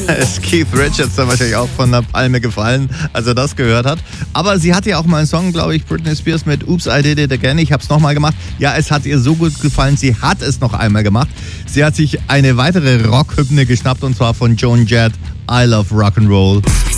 Ist Keith Richards dann wahrscheinlich auch von der Palme gefallen, als er das gehört hat. Aber sie hatte ja auch mal einen Song, glaube ich, Britney Spears mit Oops, I Did It Again. Ich habe es nochmal gemacht. Ja, es hat ihr so gut gefallen, sie hat es noch einmal gemacht. Sie hat sich eine weitere Rockhymne geschnappt und zwar von Joan Jett, I Love Rock'n'Roll.